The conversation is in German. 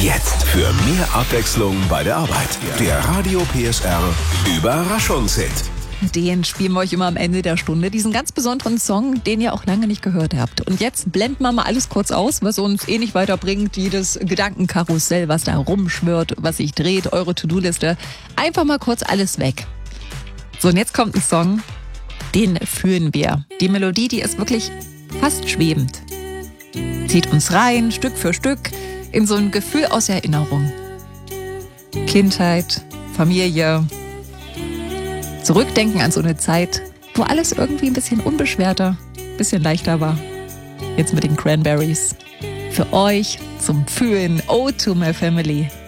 Jetzt für mehr Abwechslung bei der Arbeit. Der Radio PSR Überraschungshit. Den spielen wir euch immer am Ende der Stunde. Diesen ganz besonderen Song, den ihr auch lange nicht gehört habt. Und jetzt blenden wir mal alles kurz aus, was uns eh nicht weiterbringt. Jedes Gedankenkarussell, was da rumschwirrt, was sich dreht, eure To-Do-Liste. Einfach mal kurz alles weg. So, und jetzt kommt ein Song, den fühlen wir. Die Melodie, die ist wirklich fast schwebend. Zieht uns rein, Stück für Stück, in so ein Gefühl aus Erinnerung. Kindheit, Familie. Zurückdenken an so eine Zeit, wo alles irgendwie ein bisschen unbeschwerter, ein bisschen leichter war. Jetzt mit den Cranberries. Für euch zum Fühlen, Ode to My Family.